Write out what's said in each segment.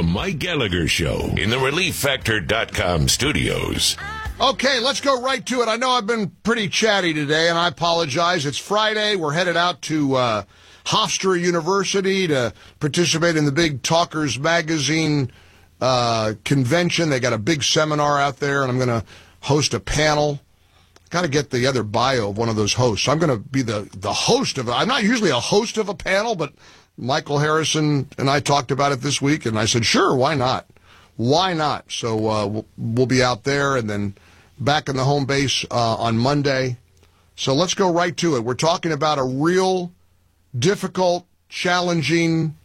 The Mike Gallagher Show in the ReliefFactor.com studios. Okay, let's go right to it. I know I've been pretty chatty today, and I apologize. It's Friday. We're headed out to Hofstra University to participate in the big Talkers Magazine convention. They got a big seminar out there, and I'm going to host a panel. Got to get the other bio of one of those hosts. I'm going to be the host of it. I'm not usually a host of a panel, but Michael Harrison and I talked about it this week, and I said, sure, why not? Why not? So we'll be out there and then back in the home base on Monday. So let's go right to it. We're talking about a real difficult, challenging,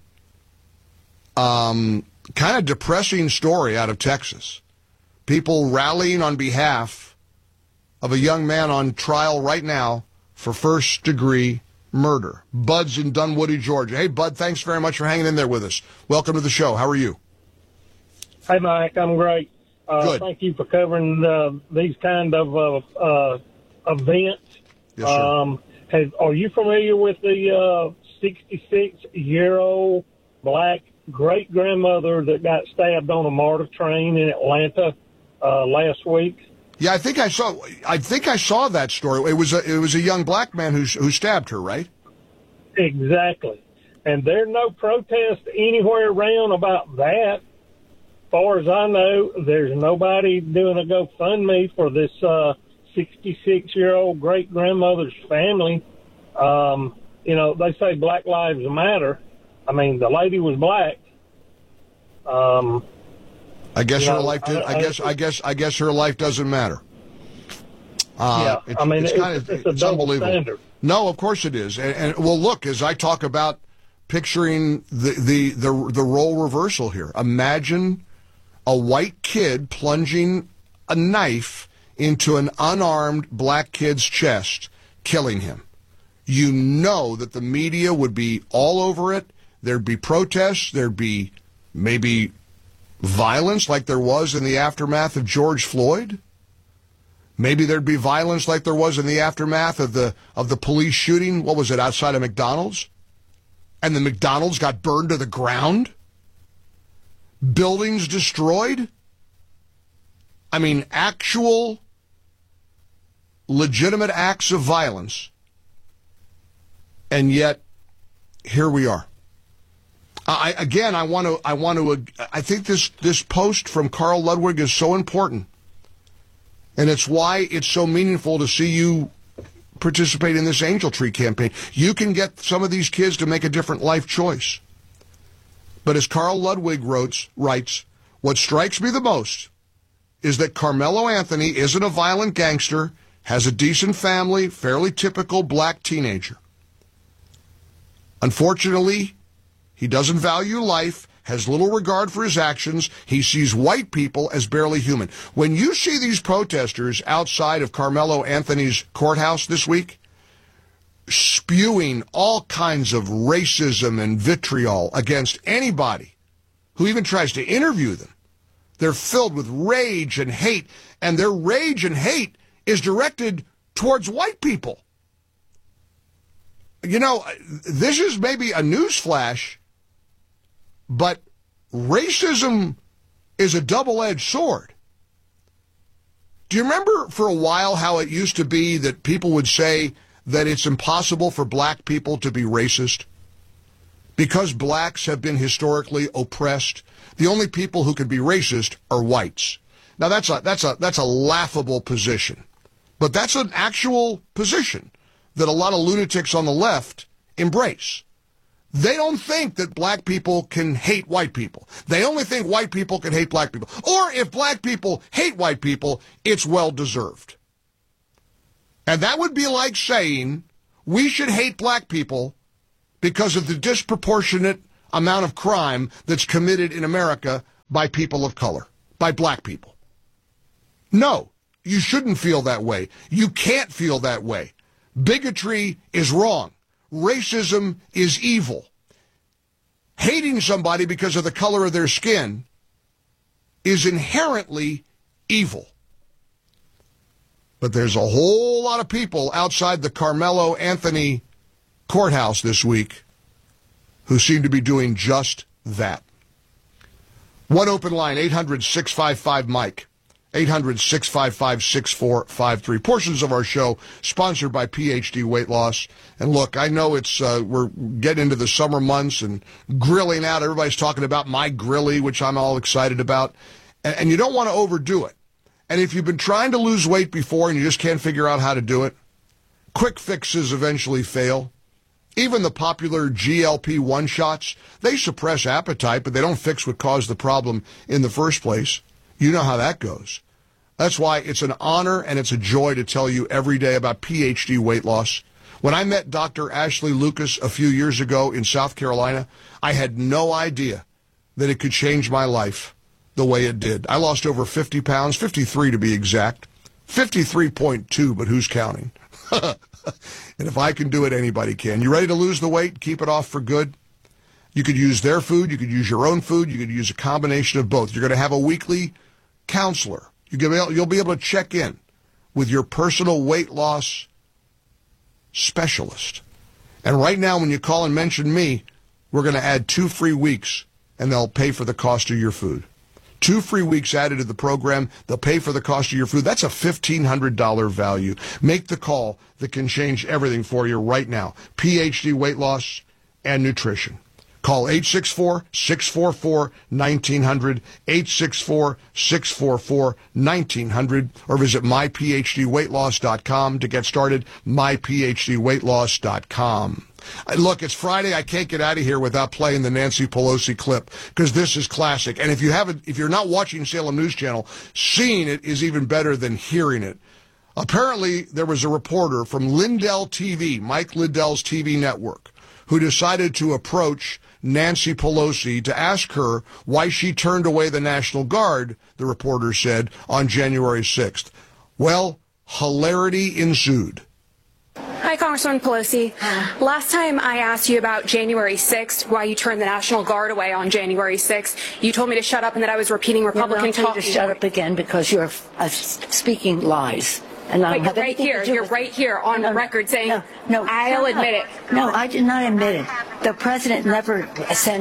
kind of depressing story out of Texas. People rallying on behalf of a young man on trial right now for first-degree murder. Bud's in Dunwoody, Georgia. Hey, Bud, thanks very much for hanging in there with us. Welcome to the show. How are you? Hey, Mike, I'm great. Good. Thank you for covering these kind of events. Yes, sir. Are you familiar with the 66-year-old black great-grandmother that got stabbed on a MARTA train in Atlanta last week? Yeah, I think I saw that story. It was a young black man who stabbed her, right? Exactly. And there's no protest anywhere around about that. As far as I know, there's nobody doing a GoFundMe for this 66-year-old great-grandmother's family. They say Black Lives Matter. I mean, the lady was black. I guess her life did. I guess her life doesn't matter. It's unbelievable. Standard. No, of course it is. And well, look, as I talk about picturing the role reversal here, imagine a white kid plunging a knife into an unarmed black kid's chest, killing him. You know that the media would be all over it. There'd be protests. There'd be maybe violence like there was in the aftermath of George Floyd. Maybe there'd be violence like there was in the aftermath of the police shooting. What was it, outside of McDonald's? And the McDonald's got burned to the ground? Buildings destroyed? I mean, actual legitimate acts of violence. And yet, here we are. I think this post from Carl Ludwig is so important. And it's why it's so meaningful to see you participate in this Angel Tree campaign. You can get some of these kids to make a different life choice. But as Carl Ludwig writes, what strikes me the most is that Carmelo Anthony isn't a violent gangster, has a decent family, fairly typical black teenager. Unfortunately, he doesn't value life, has little regard for his actions. He sees white people as barely human. When you see these protesters outside of Carmelo Anthony's courthouse this week, spewing all kinds of racism and vitriol against anybody who even tries to interview them, they're filled with rage and hate, and their rage and hate is directed towards white people. You know, this is maybe a newsflash, but racism is a double-edged sword. Do you remember for a while how it used to be that people would say that it's impossible for black people to be racist? Because blacks have been historically oppressed, the only people who can be racist are whites. Now that's a laughable position, but that's an actual position that a lot of lunatics on the left embrace. They don't think that black people can hate white people. They only think white people can hate black people. Or if black people hate white people, it's well-deserved. And that would be like saying we should hate black people because of the disproportionate amount of crime that's committed in America by people of color, by black people. No, you shouldn't feel that way. You can't feel that way. Bigotry is wrong. Racism is evil. Hating somebody because of the color of their skin is inherently evil. But there's a whole lot of people outside the Carmelo Anthony courthouse this week who seem to be doing just that. One open line, 800-655-MIKE. 800-655-6453. Portions of our show sponsored by PhD Weight Loss. And look, I know it's we're getting into the summer months and grilling out. Everybody's talking about My Grilly, which I'm all excited about. And you don't want to overdo it. And if you've been trying to lose weight before and you just can't figure out how to do it, quick fixes eventually fail. Even the popular GLP-1 shots, they suppress appetite, but they don't fix what caused the problem in the first place. You know how that goes. That's why it's an honor and it's a joy to tell you every day about PhD Weight Loss. When I met Dr. Ashley Lucas a few years ago in South Carolina, I had no idea that it could change my life the way it did. I lost over 50 pounds, 53 to be exact, 53.2, but who's counting? And if I can do it, anybody can. You ready to lose the weight, keep it off for good? You could use their food, you could use your own food, you could use a combination of both. You're going to have a weekly counselor. You'll be able to check in with your personal weight loss specialist. And right now, when you call and mention me, we're going to add 2 free weeks, and they'll pay for the cost of your food. 2 free weeks added to the program. They'll pay for the cost of your food. That's a $1,500 value. Make the call that can change everything for you right now. PhD Weight Loss and Nutrition. Call 864-644-1900, 864-644-1900, or visit myphdweightloss.com to get started, myphdweightloss.com. Look, it's Friday. I can't get out of here without playing the Nancy Pelosi clip because this is classic. And if you're not watching Salem News Channel, seeing it is even better than hearing it. Apparently, there was a reporter from Lindell TV, Mike Lindell's TV network, who decided to approach Nancy Pelosi to ask her why she turned away the National Guard, the reporter said, on January 6th. Well, hilarity ensued. Hi, Congresswoman Pelosi. Last time I asked you about January 6th, why you turned the National Guard away on January 6th, you told me to shut up and that I was repeating Republican talk. To shut up again because you're speaking lies. And but you're right here. You're right here on the record saying, no, I'll admit it. No, I did not admit it. The president never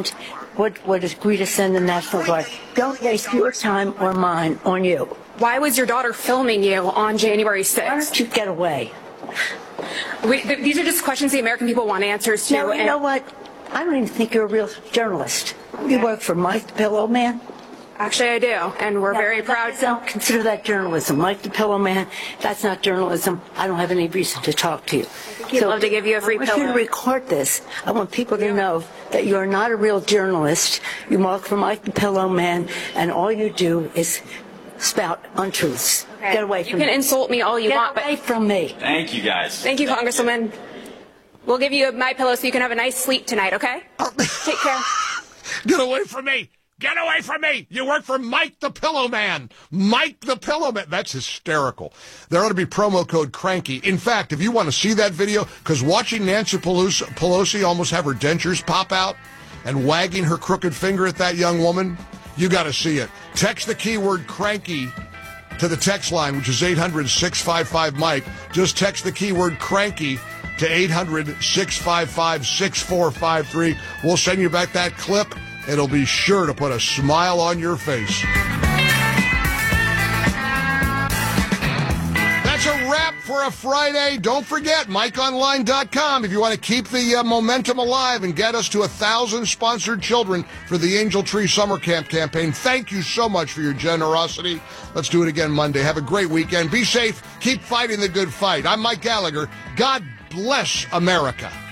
would agree to send the National Guard. Don't waste your time or mine on you. Why was your daughter filming you on January 6th? Why don't you get away? These are just questions the American people want answers to. No, you know what? I don't even think you're a real journalist. You work for Mike the Pillow Man? Actually, I do, and we're very proud. I don't consider that journalism. Mike the Pillow Man, that's not journalism. I don't have any reason to talk to you. He'd love to give you a free pillow. I want you to record this. I want people to know that you're not a real journalist. You work for Mike the Pillow Man, and all you do is spout untruths. Okay. Get away from me. You can insult me all you want, but... Get away from me. Thank you, guys. Thank you, Congresswoman. We'll give you my pillow so you can have a nice sleep tonight, okay? Take care. Get away from me. Get away from me! You work for Mike the Pillow Man. Mike the Pillow Man. That's hysterical. There ought to be promo code CRANKY. In fact, if you want to see that video, because watching Nancy Pelosi almost have her dentures pop out and wagging her crooked finger at that young woman, you got to see it. Text the keyword CRANKY to the text line, which is 800-655-MIKE. Just text the keyword CRANKY to 800-655-6453. We'll send you back that clip. It'll be sure to put a smile on your face. That's a wrap for a Friday. Don't forget, MikeOnline.com if you want to keep the momentum alive and get us to 1,000 sponsored children for the Angel Tree Summer Camp campaign. Thank you so much for your generosity. Let's do it again Monday. Have a great weekend. Be safe. Keep fighting the good fight. I'm Mike Gallagher. God bless America.